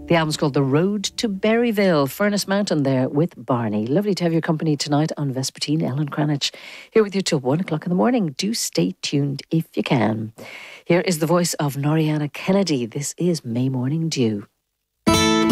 The album's called The Road to Berryville, Furnace Mountain there with Barney. Lovely to have your company tonight on Vespertine. Ellen Cranich here with you till 1 o'clock in the morning. Do stay tuned if you can. Here is the voice of Noriana Kennedy. This is May Morning Dew.